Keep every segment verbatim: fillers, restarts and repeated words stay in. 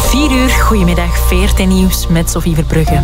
vier uur, goedemiddag, V R T Nieuws met Sophie Verbrugge.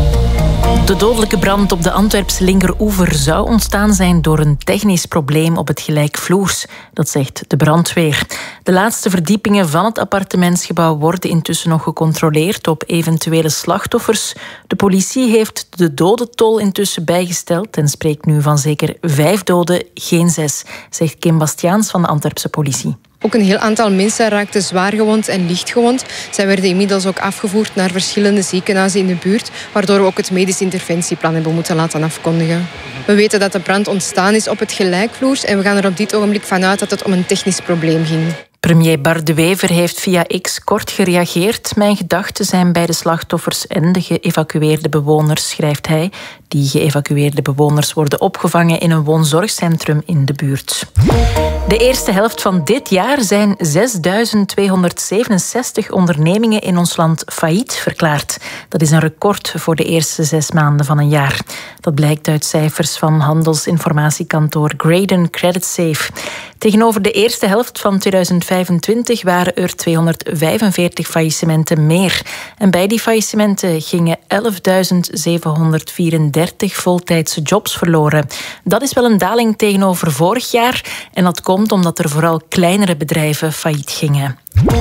De dodelijke brand op de Antwerpse linkeroever zou ontstaan zijn door een technisch probleem op het gelijkvloers. Dat zegt de brandweer. De laatste verdiepingen van het appartementsgebouw worden intussen nog gecontroleerd op eventuele slachtoffers. De politie heeft de dodentol intussen bijgesteld en spreekt nu van zeker vijf doden, geen zes, zegt Kim Bastiaans van de Antwerpse politie. Ook een heel aantal mensen raakten zwaar gewond en licht gewond. Zij werden inmiddels ook afgevoerd naar verschillende ziekenhuizen in de buurt, waardoor we ook het medisch interventieplan hebben moeten laten afkondigen. We weten dat de brand ontstaan is op het gelijkvloers en we gaan er op dit ogenblik vanuit dat het om een technisch probleem ging. Premier Bart De Wever heeft via X kort gereageerd. Mijn gedachten zijn bij de slachtoffers en de geëvacueerde bewoners, schrijft hij. Die geëvacueerde bewoners worden opgevangen in een woonzorgcentrum in de buurt. De eerste helft van dit jaar zijn zesduizend tweehonderdzevenenzestig ondernemingen in ons land failliet verklaard. Dat is een record voor de eerste zes maanden van een jaar. Dat blijkt uit cijfers van handelsinformatiekantoor Graydon CreditSafe. Tegenover de eerste helft van tweeduizend vijfentwintig waren er tweehonderdvijfenveertig faillissementen meer. En bij die faillissementen gingen elfduizend zevenhonderdvierendertig voltijdse jobs verloren. Dat is wel een daling tegenover vorig jaar. En dat komt omdat er vooral kleinere bedrijven failliet gingen.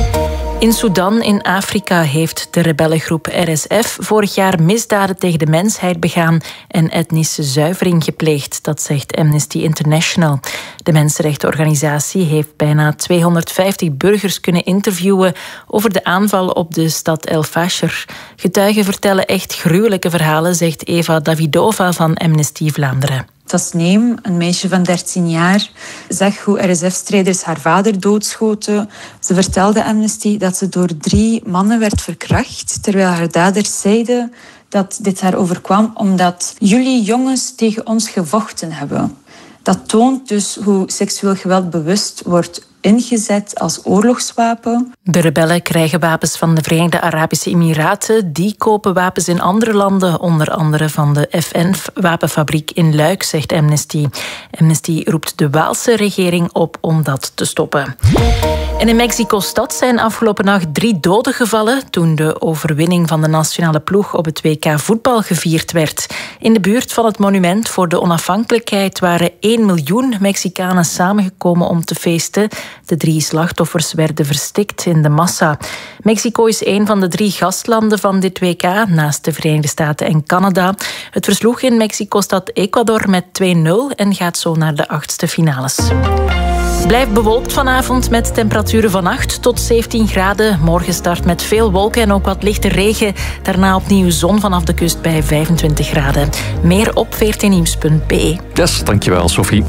In Sudan, in Afrika, heeft de rebellengroep R S F vorig jaar misdaden tegen de mensheid begaan en etnische zuivering gepleegd, dat zegt Amnesty International. De mensenrechtenorganisatie heeft bijna tweehonderdvijftig burgers kunnen interviewen over de aanval op de stad El Fasher. Getuigen vertellen echt gruwelijke verhalen, zegt Eva Davidova van Amnesty Vlaanderen. Tasneem, een meisje van dertien jaar, zag hoe R S F-strijders haar vader doodschoten. Ze vertelde Amnesty dat ze door drie mannen werd verkracht, terwijl haar daders zeiden dat dit haar overkwam omdat jullie jongens tegen ons gevochten hebben. Dat toont dus hoe seksueel geweld bewust wordt ingezet als oorlogswapen. De rebellen krijgen wapens van de Verenigde Arabische Emiraten. Die kopen wapens in andere landen, onder andere van de F N-wapenfabriek in Luik, zegt Amnesty. Amnesty roept de Waalse regering op om dat te stoppen. En in Mexico-stad zijn afgelopen nacht drie doden gevallen toen de overwinning van de nationale ploeg op het W K voetbal gevierd werd. In de buurt van het monument voor de onafhankelijkheid waren één miljoen Mexicanen samengekomen om te feesten. De drie slachtoffers werden verstikt in de massa. Mexico is een van de drie gastlanden van dit W K, naast de Verenigde Staten en Canada. Het versloeg in Mexico-stad Ecuador met twee nul en gaat zo naar de achtste finales. Blijft bewolkt vanavond met temperaturen van acht tot zeventien graden. Morgen start met veel wolken en ook wat lichte regen. Daarna opnieuw zon vanaf de kust bij vijfentwintig graden. Meer op v r t nieuws punt b e. Yes, dankjewel Sophie.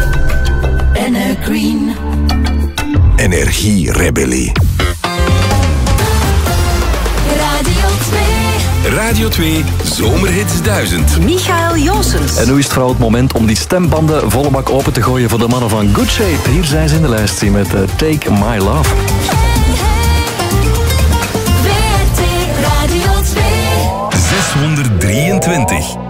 Green. Energierebellie. Radio twee. Radio twee Zomerhits duizend. Michael Joosens. En nu is het vooral het moment om die stembanden volle bak open te gooien voor de mannen van Good Shape. Hier zijn ze in de lijst zien met uh, Take My Love. V R T Radio twee. zeshonderddrieëntwintig.